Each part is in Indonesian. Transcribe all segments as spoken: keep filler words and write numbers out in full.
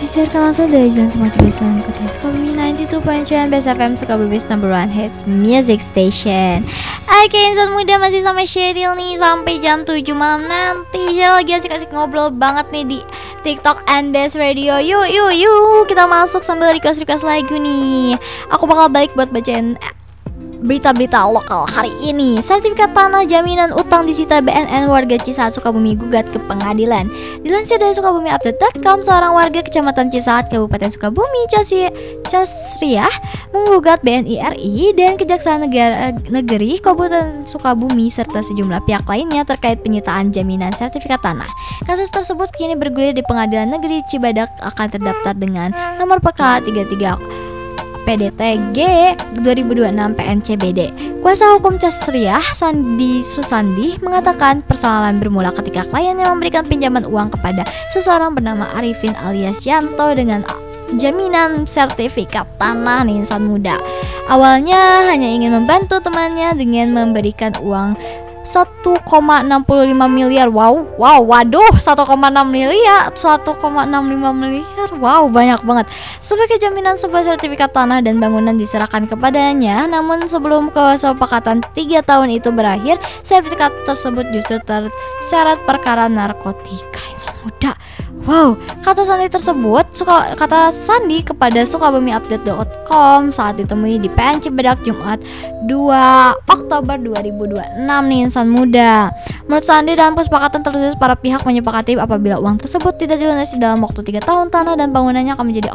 Disiarkan langsung dari Jalan Cimati Selatan Kota Sukabumi sembilan puluh dua koma tujuh Best F M Sukabumi's number one hits music station. Oke, insan muda masih sama Sheryl nih sampai jam tujuh malam nanti. Sheryl lagi asik-asik ngobrol banget nih di TikTok and Best Radio. Yuk yuk yuk kita masuk sambil request-request lagu nih. Aku bakal balik buat bacain berita-berita lokal hari ini. Sertifikat tanah jaminan utang disita B N N warga Cisaat Sukabumi gugat ke pengadilan. Dilansir dari sukabumi update dot com, seorang warga Kecamatan Cisaat, Kabupaten Sukabumi, Casi- Casriah menggugat B N I R I dan Kejaksaan Negara, Negeri Kabupaten Sukabumi serta sejumlah pihak lainnya terkait penyitaan jaminan sertifikat tanah. Kasus tersebut kini bergulir di Pengadilan Negeri Cibadak akan terdaftar dengan nomor perkara tiga puluh tiga P D T G dua ribu dua puluh enam P N C B D. Kuasa hukum Casriah, Sandi Susandi, mengatakan persoalan bermula ketika kliennya memberikan pinjaman uang kepada seseorang bernama Arifin alias Yanto dengan jaminan sertifikat tanah nih insan muda. Awalnya hanya ingin membantu temannya dengan memberikan uang satu koma enam lima miliar. Wow, wow, waduh, satu koma enam miliar, satu koma enam lima miliar. Wow, banyak banget. Sebagai jaminan sebuah sertifikat tanah dan bangunan diserahkan kepadanya. Namun sebelum kesepakatan tiga tahun itu berakhir, sertifikat tersebut justru terseret perkara narkotika. Insan muda. Wow, kata Sandi tersebut, suka, kata Sandi kepada Sukabumi Update dot com saat ditemui di P N Cibadak Jumat dua Oktober dua ribu dua puluh enam nih insan muda. Menurut Sandi, dalam kesepakatan tertulis para pihak menyepakati apabila uang tersebut tidak dilunasi dalam waktu tiga tahun, tanah dan bangunannya akan menjadi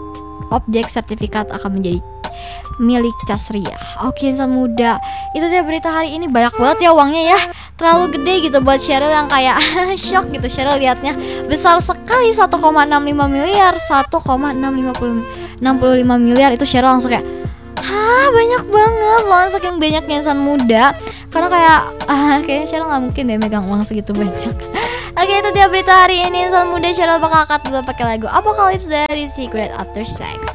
objek sertifikat akan menjadi milik Casriah. Oke insan muda, itu saja berita hari ini. Banyak banget ya uangnya ya, terlalu gede gitu buat Sheryl yang kayak shock gitu. Sheryl liatnya besar sekali, satu koma enam lima miliar, satu koma enam lima miliar. Itu Sheryl langsung kayak hah, banyak banget. Soalnya saking banyaknya insan muda. Karena kayak ah, kayaknya Sheryl gak mungkin deh megang uang segitu banyak. Oke, itu dia berita hari ini insan muda. Sheryl bakal cut dulu pakai lagu Apocalypse dari Secret After Sex.